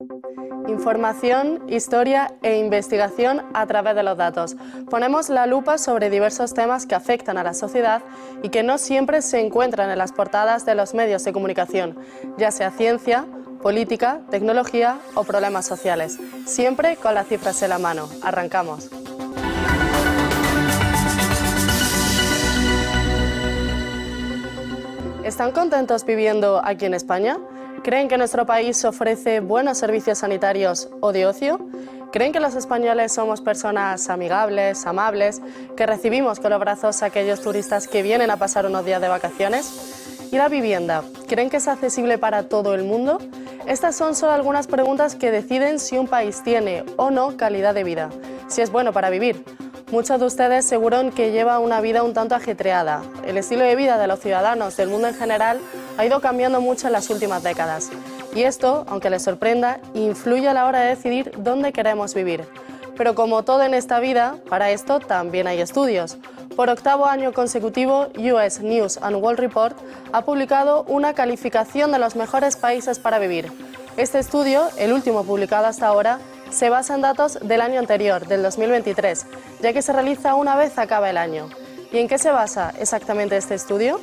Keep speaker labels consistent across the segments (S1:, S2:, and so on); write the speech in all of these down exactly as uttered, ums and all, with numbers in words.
S1: Información, historia e investigación a través de los datos. Ponemos la lupa sobre diversos temas que afectan a la sociedad y que no siempre se encuentran en las portadas de los medios de comunicación, ya sea ciencia, política, tecnología o problemas sociales. Siempre con las cifras en la mano. Arrancamos. ¿Están contentos viviendo aquí en España? ¿Creen que nuestro país ofrece buenos servicios sanitarios o de ocio? ¿Creen que los españoles somos personas amigables, amables, que recibimos con los brazos a aquellos turistas que vienen a pasar unos días de vacaciones? ¿Y la vivienda? ¿Creen que es accesible para todo el mundo? Estas son solo algunas preguntas que deciden si un país tiene o no calidad de vida, si es bueno para vivir. Muchos de ustedes seguro que llevan una vida un tanto ajetreada. El estilo de vida de los ciudadanos del mundo en general ha ido cambiando mucho en las últimas décadas. Y esto, aunque les sorprenda, influye a la hora de decidir dónde queremos vivir. Pero como todo en esta vida, para esto también hay estudios. Por octavo año consecutivo, U S News and World Report ha publicado una calificación de los mejores países para vivir. Este estudio, el último publicado hasta ahora, se basa en datos del año anterior, del dos mil veintitrés, ya que se realiza una vez acaba el año. ¿Y en qué se basa exactamente este estudio?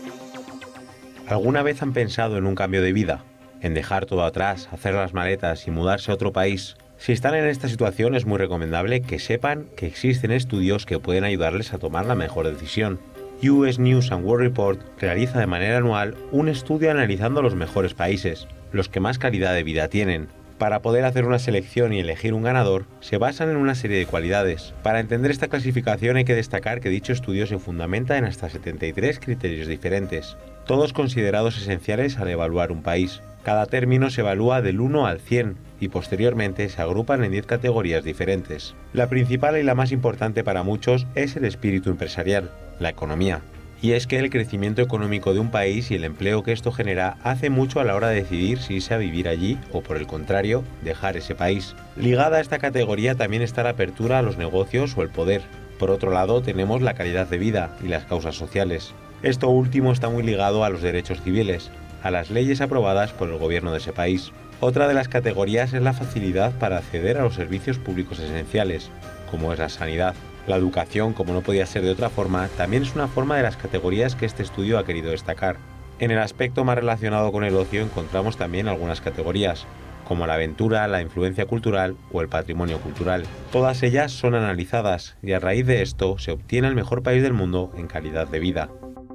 S2: ¿Alguna vez han pensado en un cambio de vida? ¿En dejar todo atrás, hacer las maletas y mudarse a otro país? Si están en esta situación, es muy recomendable que sepan que existen estudios que pueden ayudarles a tomar la mejor decisión. U S News and World Report realiza de manera anual un estudio analizando los mejores países, los que más calidad de vida tienen. Para poder hacer una selección y elegir un ganador, se basan en una serie de cualidades. Para entender esta clasificación hay que destacar que dicho estudio se fundamenta en hasta setenta y tres criterios diferentes, todos considerados esenciales al evaluar un país. Cada término se evalúa del uno al cien y posteriormente se agrupan en diez categorías diferentes. La principal y la más importante para muchos es el espíritu empresarial, la economía. Y es que el crecimiento económico de un país y el empleo que esto genera hace mucho a la hora de decidir si irse a vivir allí o, por el contrario, dejar ese país. Ligada a esta categoría también está la apertura a los negocios o el poder. Por otro lado, tenemos la calidad de vida y las causas sociales. Esto último está muy ligado a los derechos civiles, a las leyes aprobadas por el gobierno de ese país. Otra de las categorías es la facilidad para acceder a los servicios públicos esenciales, como es la sanidad. La educación, como no podía ser de otra forma, también es una forma de las categorías que este estudio ha querido destacar. En el aspecto más relacionado con el ocio encontramos también algunas categorías, como la aventura, la influencia cultural o el patrimonio cultural. Todas ellas son analizadas y a raíz de esto se obtiene el mejor país del mundo en calidad de vida.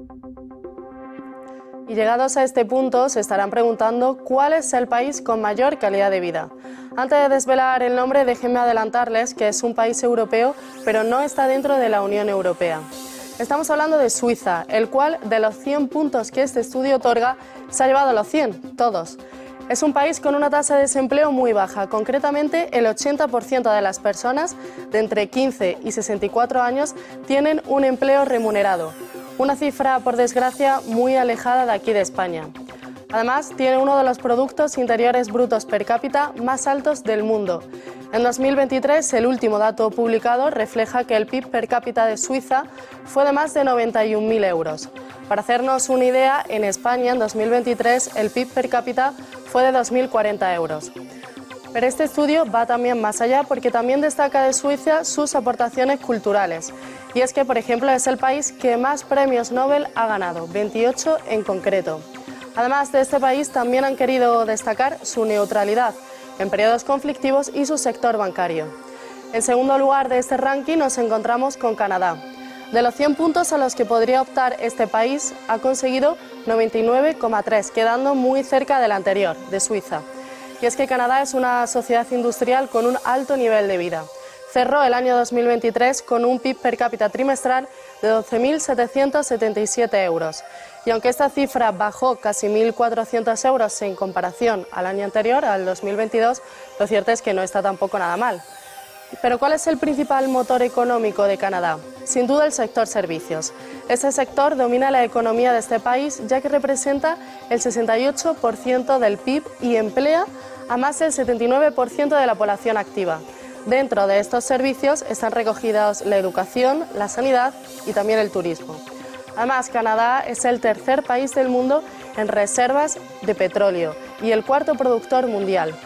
S1: Y llegados a este punto se estarán preguntando cuál es el país con mayor calidad de vida. Antes de desvelar el nombre, déjenme adelantarles que es un país europeo, pero no está dentro de la Unión Europea. Estamos hablando de Suiza, el cual de los cien puntos que este estudio otorga, se ha llevado los cien, todos. Es un país con una tasa de desempleo muy baja, concretamente el ochenta por ciento de las personas de entre quince y sesenta y cuatro años tienen un empleo remunerado. Una cifra, por desgracia, muy alejada de aquí de España. Además, tiene uno de los productos interiores brutos per cápita más altos del mundo. En dos mil veintitrés, el último dato publicado refleja que el P I B per cápita de Suiza fue de más de noventa y un mil euros. Para hacernos una idea, en España, en dos mil veintitrés, el P I B per cápita fue de dos mil cuarenta euros. Pero este estudio va también más allá porque también destaca de Suiza sus aportaciones culturales. Y es que, por ejemplo, es el país que más premios Nobel ha ganado, veintiocho en concreto. Además de este país, también han querido destacar su neutralidad en periodos conflictivos y su sector bancario. En segundo lugar de este ranking nos encontramos con Canadá. De los cien puntos a los que podría optar este país, ha conseguido noventa y nueve coma tres, quedando muy cerca del anterior, de Suiza. Y es que Canadá es una sociedad industrial con un alto nivel de vida. Cerró el año dos mil veintitrés con un P I B per cápita trimestral de doce mil setecientos setenta y siete euros. Y aunque esta cifra bajó casi mil cuatrocientos euros en comparación al año anterior, al dos mil veintidós, lo cierto es que no está tampoco nada mal. Pero ¿cuál es el principal motor económico de Canadá? Sin duda el sector servicios. Este sector domina la economía de este país, ya que representa el sesenta y ocho por ciento del P I B y emplea a más del setenta y nueve por ciento de la población activa. Dentro de estos servicios están recogidos la educación, la sanidad y también el turismo. Además, Canadá es el tercer país del mundo en reservas de petróleo y el cuarto productor mundial.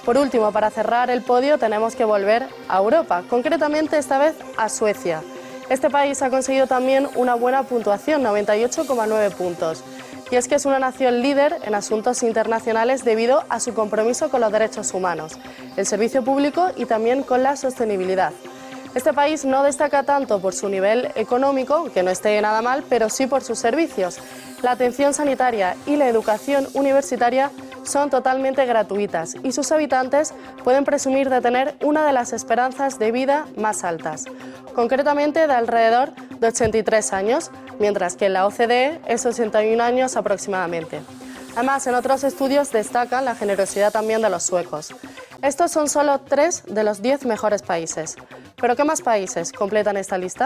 S1: Por último, para cerrar el podio tenemos que volver a Europa, concretamente esta vez a Suecia. Este país ha conseguido también una buena puntuación, noventa y ocho coma nueve puntos. Y es que es una nación líder en asuntos internacionales debido a su compromiso con los derechos humanos, el servicio público y también con la sostenibilidad. Este país no destaca tanto por su nivel económico, que no esté nada mal, pero sí por sus servicios. La atención sanitaria y la educación universitaria son totalmente gratuitas y sus habitantes pueden presumir de tener una de las esperanzas de vida más altas, concretamente de alrededor de ochenta y tres años, mientras que en la O C D E es ochenta y un años aproximadamente. Además, en otros estudios destacan la generosidad también de los suecos. Estos son solo tres de los diez mejores países. ¿Pero qué más países completan esta lista?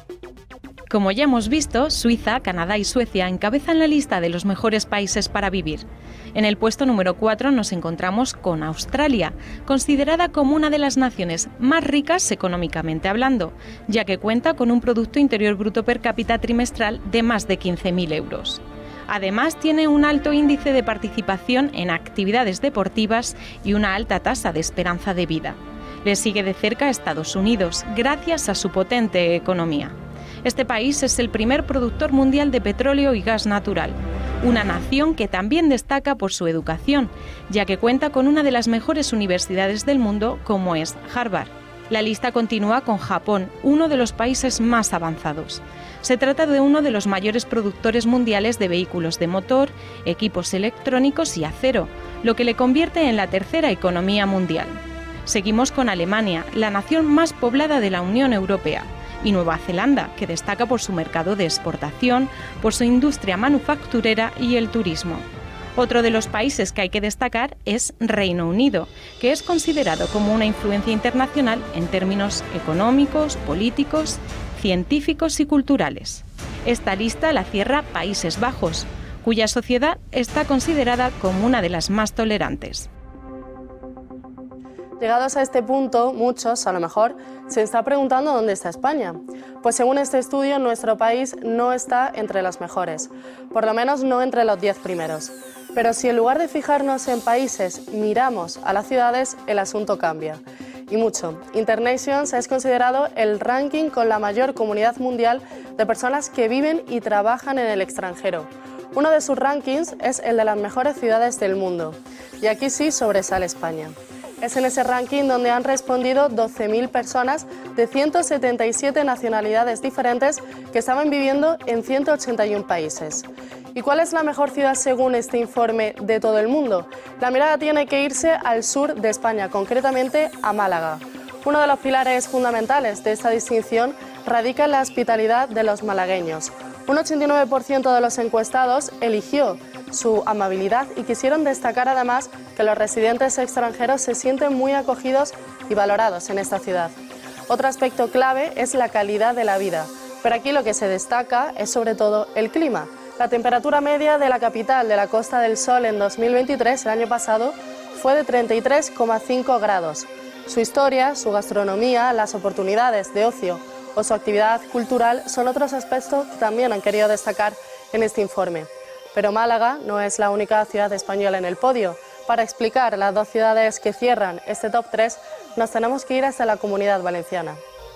S3: Como ya hemos visto, Suiza, Canadá y Suecia encabezan la lista de los mejores países para vivir. En el puesto número cuatro nos encontramos con Australia, considerada como una de las naciones más ricas económicamente hablando, ya que cuenta con un Producto Interior Bruto per cápita trimestral de más de quince mil euros. Además, tiene un alto índice de participación en actividades deportivas y una alta tasa de esperanza de vida. Le sigue de cerca Estados Unidos, gracias a su potente economía. Este país es el primer productor mundial de petróleo y gas natural, una nación que también destaca por su educación, ya que cuenta con una de las mejores universidades del mundo, como es Harvard. La lista continúa con Japón, uno de los países más avanzados. Se trata de uno de los mayores productores mundiales de vehículos de motor, equipos electrónicos y acero, lo que le convierte en la tercera economía mundial. Seguimos con Alemania, la nación más poblada de la Unión Europea, y Nueva Zelanda, que destaca por su mercado de exportación, por su industria manufacturera y el turismo. Otro de los países que hay que destacar es Reino Unido, que es considerado como una influencia internacional en términos económicos, políticos, científicos y culturales. Esta lista la cierra Países Bajos, cuya sociedad está considerada como una de las más tolerantes.
S1: Llegados a este punto, muchos, a lo mejor, se están preguntando dónde está España. Pues según este estudio, nuestro país no está entre los mejores, por lo menos no entre los diez primeros. Pero si en lugar de fijarnos en países, miramos a las ciudades, el asunto cambia. Y mucho. Internations es considerado el ranking con la mayor comunidad mundial de personas que viven y trabajan en el extranjero. Uno de sus rankings es el de las mejores ciudades del mundo. Y aquí sí sobresale España. Es en ese ranking donde han respondido doce mil personas de ciento setenta y siete nacionalidades diferentes que estaban viviendo en ciento ochenta y un países. ¿Y cuál es la mejor ciudad según este informe de todo el mundo? La mirada tiene que irse al sur de España, concretamente a Málaga. Uno de los pilares fundamentales de esta distinción radica en la hospitalidad de los malagueños. Un ochenta y nueve por ciento de los encuestados eligió su amabilidad y quisieron destacar además que los residentes extranjeros se sienten muy acogidos y valorados en esta ciudad. Otro aspecto clave es la calidad de la vida, pero aquí lo que se destaca es sobre todo el clima. La temperatura media de la capital de la Costa del Sol en dos mil veintitrés, el año pasado, fue de treinta y tres coma cinco grados. Su historia, su gastronomía, las oportunidades de ocio o su actividad cultural son otros aspectos que también han querido destacar en este informe. Pero Málaga no es la única ciudad española en el podio. Para explicar las dos ciudades que cierran este top tres, nos tenemos que ir hasta la Comunidad Valenciana.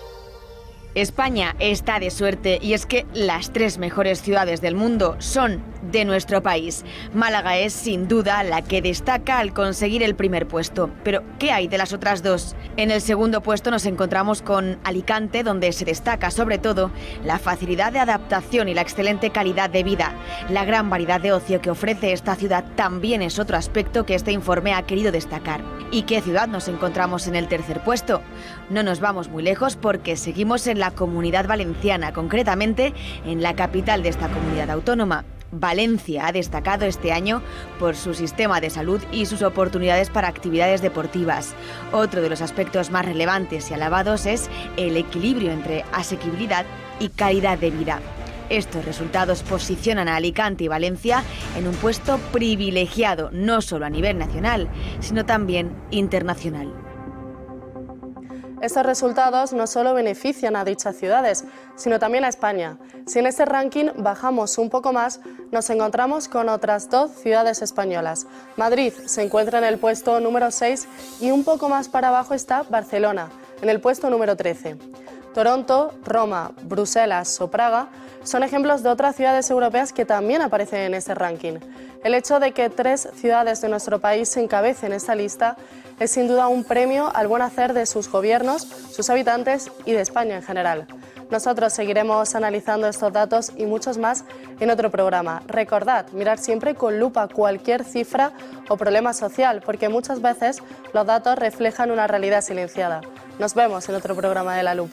S4: España está de suerte y es que las tres mejores ciudades del mundo son de nuestro país. Málaga es sin duda la que destaca al conseguir el primer puesto. Pero, ¿qué hay de las otras dos? En el segundo puesto nos encontramos con Alicante, donde se destaca sobre todo la facilidad de adaptación y la excelente calidad de vida. La gran variedad de ocio que ofrece esta ciudad también es otro aspecto que este informe ha querido destacar. ¿Y qué ciudad nos encontramos en el tercer puesto? No nos vamos muy lejos porque seguimos en la Comunidad Valenciana, concretamente en la capital de esta comunidad autónoma. Valencia ha destacado este año por su sistema de salud y sus oportunidades para actividades deportivas. Otro de los aspectos más relevantes y alabados es el equilibrio entre asequibilidad y calidad de vida. Estos resultados posicionan a Alicante y Valencia en un puesto privilegiado, no solo a nivel nacional, sino también internacional.
S1: Estos resultados no solo benefician a dichas ciudades, sino también a España. Si en este ranking bajamos un poco más, nos encontramos con otras dos ciudades españolas. Madrid se encuentra en el puesto número seis y un poco más para abajo está Barcelona, en el puesto número trece. Toronto, Roma, Bruselas o Praga son ejemplos de otras ciudades europeas que también aparecen en este ranking. El hecho de que tres ciudades de nuestro país encabecen esta lista es sin duda un premio al buen hacer de sus gobiernos, sus habitantes y de España en general. Nosotros seguiremos analizando estos datos y muchos más en otro programa. Recordad, mirar siempre con lupa cualquier cifra o problema social, porque muchas veces los datos reflejan una realidad silenciada. Nos vemos en otro programa de La Lupa.